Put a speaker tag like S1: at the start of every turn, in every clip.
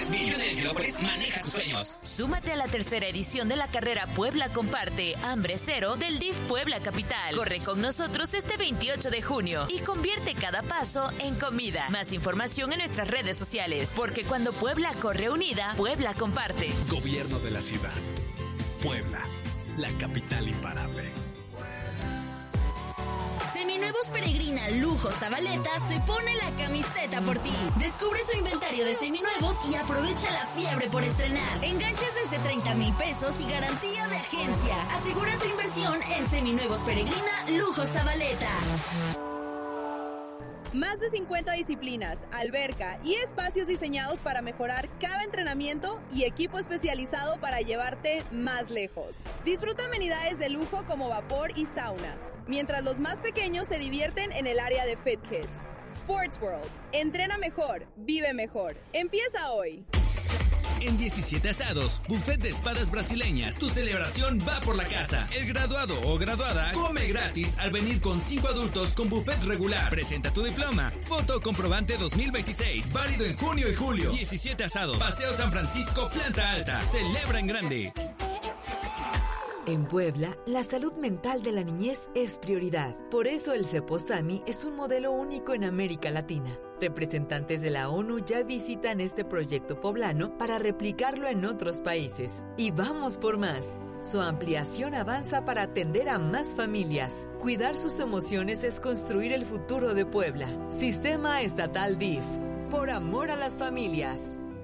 S1: enganches mil. Hyundai Angelópolis maneja tus sueños.
S2: Súmate a la tercera edición de la carrera Puebla Comparte, Hambre Cero del DIF Puebla Capital. Corre con nosotros este 28 de junio y convierte cada paso en comida. Más información en nuestras redes sociales, porque cuando Puebla corre unida, Puebla comparte.
S3: Gobierno de la ciudad. Puebla, la capital imparable.
S4: Seminuevos Peregrina Lujo Zabaleta se pone la camiseta por ti. Descubre su inventario de seminuevos y aprovecha la fiebre por estrenar. Enganches desde 30,000 pesos y garantía de agencia. Asegura tu inversión en Seminuevos Peregrina Lujo Zabaleta.
S5: Más de 50 disciplinas, alberca y espacios diseñados para mejorar cada entrenamiento y equipo especializado para llevarte más lejos. Disfruta amenidades de lujo como vapor y sauna, mientras los más pequeños se divierten en el área de Fit Kids. Sports World. Entrena mejor, vive mejor. Empieza hoy.
S6: En 17 Asados, buffet de espadas brasileñas. Tu celebración va por la casa. El graduado o graduada come gratis al venir con 5 adultos con buffet regular. Presenta tu diploma. Foto comprobante 2026. Válido en junio y julio. 17 Asados. Paseo San Francisco, planta alta. Celebra en grande.
S7: En Puebla, la salud mental de la niñez es prioridad. Por eso el Ceposami es un modelo único en América Latina. Representantes de la ONU ya visitan este proyecto poblano para replicarlo en otros países. Y vamos por más. Su ampliación avanza para atender a más familias. Cuidar sus emociones es construir el futuro de Puebla. Sistema Estatal DIF. Por amor a las familias.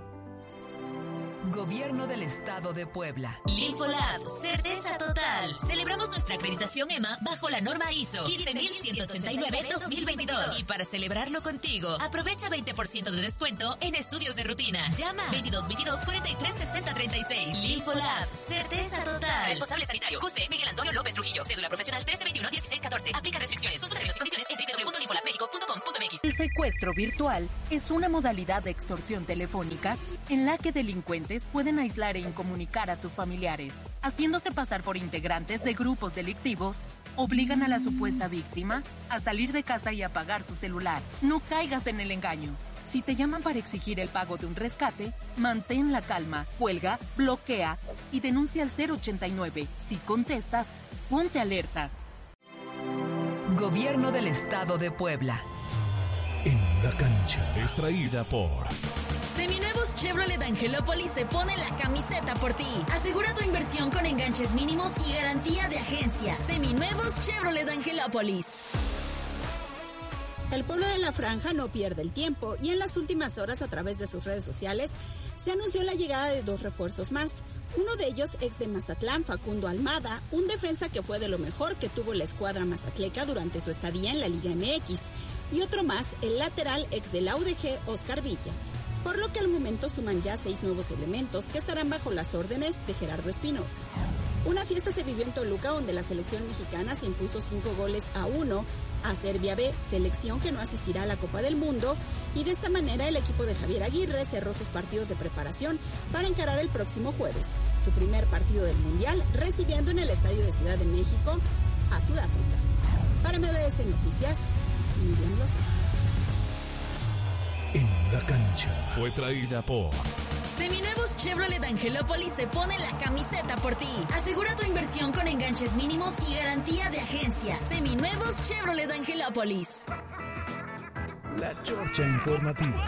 S7: Gobierno del Estado de Puebla.
S2: Infolab, certeza total. Celebramos nuestra acreditación EMA bajo la norma ISO 15189-2022. Y para celebrarlo contigo, aprovecha 20% de descuento en estudios de rutina. Llama 2222-436036. Infolab, certeza total. Responsable sanitario, QC Miguel Antonio López Trujillo. Cédula profesional 1321-1614. Aplica restricciones. Consulta términos y condiciones en www.infolabmexico.com.mx.
S8: El secuestro virtual es una modalidad de extorsión telefónica en la que delincuentes pueden aislar e incomunicar a tus familiares. Haciéndose pasar por integrantes de grupos delictivos, obligan a la supuesta víctima a salir de casa y apagar su celular. No caigas en el engaño. Si te llaman para exigir el pago de un rescate, mantén la calma, cuelga, bloquea y denuncia al 089. Si contestas, ponte alerta.
S7: Gobierno del Estado de Puebla.
S3: En la cancha. Extraída por...
S4: Seminuevos Chevrolet Angelópolis se pone la camiseta por ti. Asegura tu inversión con enganches mínimos y garantía de agencia. Seminuevos Chevrolet Angelópolis.
S9: El pueblo de La Franja no pierde el tiempo y en las últimas horas a través de sus redes sociales se anunció la llegada de 2 refuerzos más. Uno de ellos, ex de Mazatlán, Facundo Almada, un defensa que fue de lo mejor que tuvo la escuadra mazatleca durante su estadía en la Liga MX. Y otro más, el lateral ex de la UDG, Oscar Villa. Por lo que al momento suman ya 6 nuevos elementos que estarán bajo las órdenes de Gerardo Espinosa. Una fiesta se vivió en Toluca donde la selección mexicana se impuso 5-1 a Serbia B, selección que no asistirá a la Copa del Mundo, y de esta manera el equipo de Javier Aguirre cerró sus partidos de preparación para encarar el próximo jueves, su primer partido del Mundial, recibiendo en el Estadio de Ciudad de México a Sudáfrica. Para MBS Noticias, Miriam Lozano.
S3: En la cancha. Fue traída por...
S4: Seminuevos Chevrolet Angelópolis se pone la camiseta por ti. Asegura tu inversión con enganches mínimos y garantía de agencia. Seminuevos Chevrolet Angelópolis.
S3: La Chorcha Informativa.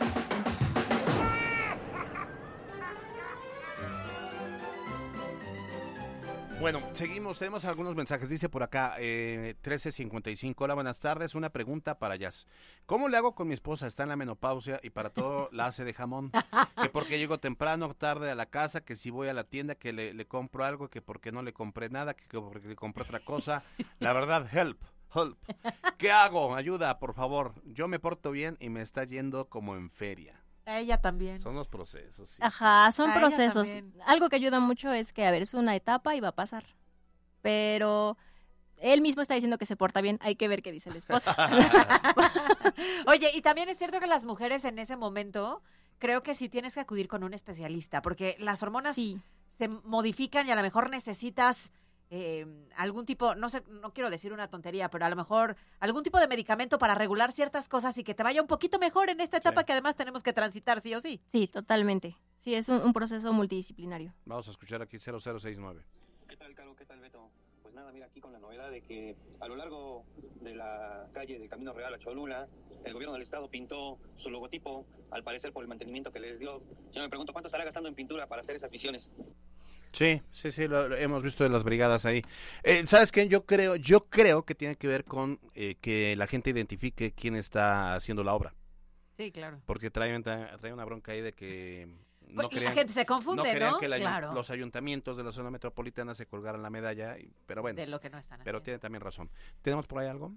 S10: Bueno, seguimos, tenemos algunos mensajes, dice por acá, 1355, hola, buenas tardes, una pregunta para Jazz. ¿Cómo le hago con mi esposa? Está en la menopausia y para todo la hace de jamón, que porque llego temprano, tarde a la casa, que si voy a la tienda, que le compro algo, que porque no le compré nada, que porque le compré otra cosa, la verdad, help. ¿Qué hago? Ayuda, por favor, yo me porto bien y me está yendo como en feria.
S11: A ella también.
S10: Son los procesos, sí.
S12: Ajá, son procesos. Algo que ayuda mucho es que, a ver, es una etapa y va a pasar. Pero él mismo está diciendo que se porta bien, hay que ver qué dice la esposa.
S11: Oye, y también es cierto que las mujeres en ese momento, creo que sí tienes que acudir con un especialista, porque las hormonas se modifican y a lo mejor necesitas algún tipo, no sé, no quiero decir una tontería, pero a lo mejor algún tipo de medicamento para regular ciertas cosas y que te vaya un poquito mejor en esta etapa que además tenemos que transitar sí o sí.
S12: Sí, totalmente. Sí, es un proceso multidisciplinario.
S10: Vamos a escuchar aquí 0069.
S13: ¿Qué tal, Caro? ¿Qué tal, Beto? Pues nada, mira, aquí con la novedad de que a lo largo de la calle del Camino Real a Cholula, el gobierno del estado pintó su logotipo, al parecer por el mantenimiento que les dio. Yo me pregunto, ¿cuánto estará gastando en pintura para hacer esas visiones?
S10: Sí, lo hemos visto de las brigadas ahí. ¿Sabes qué? Yo creo que tiene que ver con que la gente identifique quién está haciendo la obra.
S11: Sí, claro.
S10: Porque trae una bronca ahí de que
S11: no crean, la gente se confunde,
S10: ¿no? Que los ayuntamientos de la zona metropolitana se colgaran la medalla, pero bueno.
S11: De lo que no están haciendo.
S10: Pero tiene también razón. ¿Tenemos por ahí algo?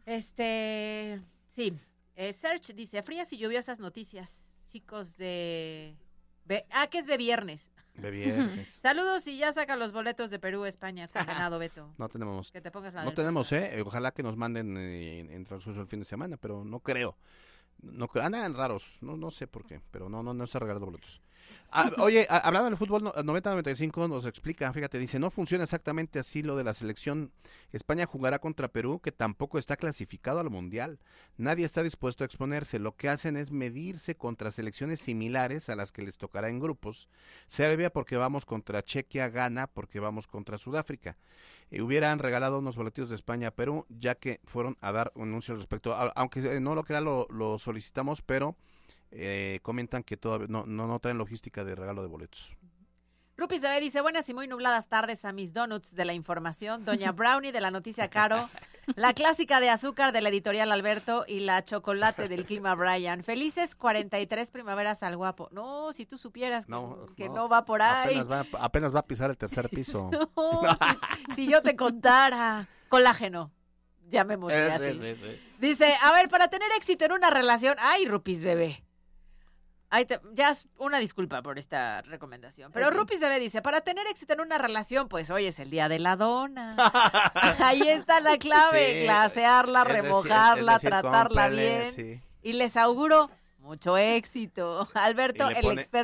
S11: Sí. Serge dice, frías y lluviosas noticias, chicos de... que es viernes.
S10: Viernes.
S11: Saludos y ya saca los boletos de Perú, España, condenado Beto.
S10: No tenemos.
S11: Que te pongas la
S10: no tenemos, ojalá que nos manden en transcurso el fin de semana, pero no creo. Andan raros, no sé por qué, pero no está regalando boletos. Oye, hablando del fútbol, 90-95 nos explica, fíjate, dice, no funciona exactamente así lo de la selección. España jugará contra Perú, que tampoco está clasificado al Mundial. Nadie está dispuesto a exponerse. Lo que hacen es medirse contra selecciones similares a las que les tocará en grupos. Serbia porque vamos contra Chequia, Ghana porque vamos contra Sudáfrica. Hubieran regalado unos boletos de España a Perú, ya que fueron a dar un anuncio al respecto. Aunque no lo crean, lo solicitamos, pero... comentan que todavía no traen logística de regalo de boletos.
S11: Rupi Sabe dice, buenas y muy nubladas tardes a mis donuts de la información, Doña Brownie de la noticia Caro, la clásica de azúcar de la editorial Alberto y la chocolate del clima Brian. Felices 43 primaveras al guapo. No, si tú supieras que no va por ahí.
S10: Apenas va a pisar el tercer piso.
S11: si yo te contara. Colágeno. Ya me morí así. Sí. Dice, a ver, para tener éxito en una relación, ay, Rupis bebé. Ya es una disculpa por esta recomendación. Pero Rupis bebé dice, para tener éxito en una relación, pues hoy es el día de la dona. Ahí está la clave, glasearla, remojarla, tratarla bien. Sí. Y les auguro mucho éxito. Alberto, el experto